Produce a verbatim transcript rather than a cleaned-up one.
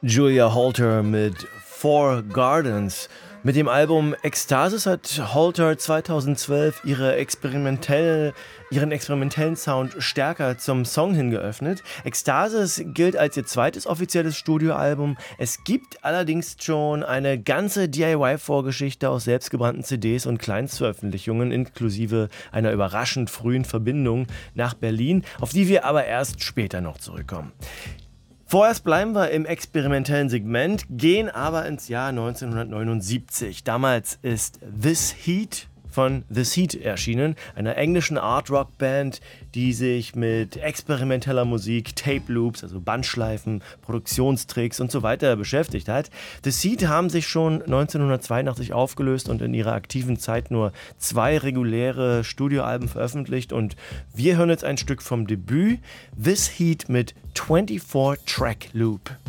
Julia Holter mit Four Gardens. Mit dem Album Ecstasis hat Holter zweitausendzwölf ihre experimentelle, ihren experimentellen Sound stärker zum Song hin geöffnet. Ecstasis gilt als ihr zweites offizielles Studioalbum. Es gibt allerdings schon eine ganze D I Y-Vorgeschichte aus selbstgebrannten C Ds und Kleinstveröffentlichungen inklusive einer überraschend frühen Verbindung nach Berlin, auf die wir aber erst später noch zurückkommen. Vorerst bleiben wir im experimentellen Segment, gehen aber ins Jahr neunzehnhundertneunundsiebzig. Damals ist This Heat von The Seed erschienen, einer englischen Art-Rock-Band, die sich mit experimenteller Musik, Tape-Loops, also Bandschleifen, Produktionstricks und so weiter beschäftigt hat. The Seed haben sich schon neunzehnhundertzweiundachtzig aufgelöst und in ihrer aktiven Zeit nur zwei reguläre Studioalben veröffentlicht, und wir hören jetzt ein Stück vom Debüt, This Heat mit vierundzwanzig Track Loop.